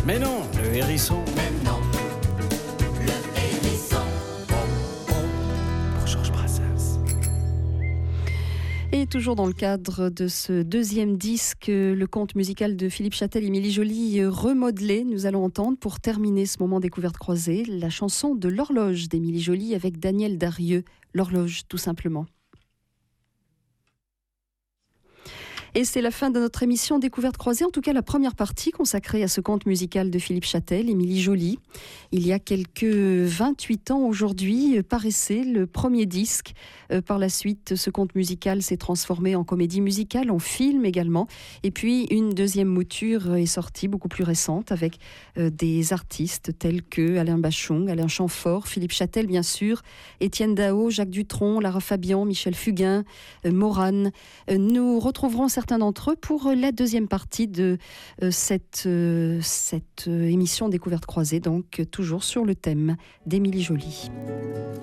Mais non, le hérisson. Mais non, le hérisson. Pour Georges Brassens. Et toujours dans le cadre de ce deuxième disque, le conte musical de Philippe Châtel, Émilie Joly remodelé, nous allons entendre pour terminer ce moment découverte croisée la chanson de l'horloge d'Émilie Joly avec Daniel Darieux, l'horloge tout simplement. Et c'est la fin de notre émission Découverte croisée, en tout cas la première partie consacrée à ce conte musical de Philippe Châtel, Émilie Joly. Il y a quelques 28 ans aujourd'hui paraissait le premier disque. Par la suite, ce conte musical s'est transformé en comédie musicale, en film également. Et puis une deuxième mouture est sortie, beaucoup plus récente, avec des artistes tels que Alain Bachung, Alain Chamfort, Philippe Châtel bien sûr, Étienne Dao, Jacques Dutronc, Lara Fabian, Michel Fugain, Morane. Nous retrouverons certains d'entre eux pour la deuxième partie de cette émission Découverte croisée, donc toujours sur le thème d'Émilie Joly.